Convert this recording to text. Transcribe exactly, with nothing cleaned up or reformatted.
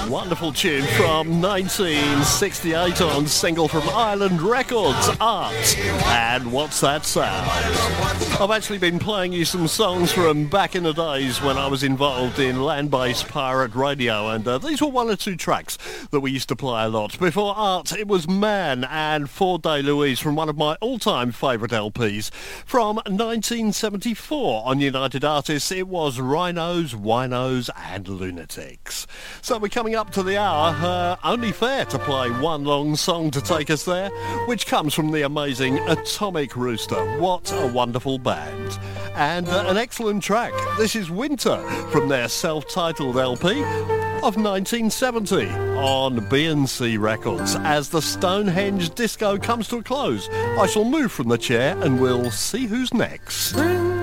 Wonderful tune from nineteen sixty-eight on single from Island Records, Art. And what's that sound? I've actually been playing you some songs from back in the days when I was involved in land-based pirate radio, and uh, these were one or two tracks that we used to play a lot. Before Art, it was Man and Four Day Louise from one of my all-time favourite L Ps from nineteen seventy-four on United Artists. It was Rhinos, Winos and Lunatics. So we're coming up to the hour. Uh, only fair to play one long song to take us there, which comes from the amazing Atomic Rooster. What a wonderful band. And uh, an excellent track. This is Winter from their self-titled L P of nineteen seventy on B and C Records. As the Stonehenge disco comes to a close, I shall move from the chair and we'll see who's next.